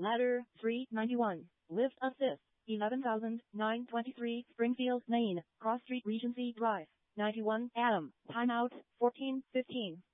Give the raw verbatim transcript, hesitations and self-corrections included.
Ladder three ninety-one. List assist. eleven thousand nine hundred twenty-three Springfield, Maine. Cross Street, Regency Drive. ninety-one. Adam. Timeout. fourteen fifteen.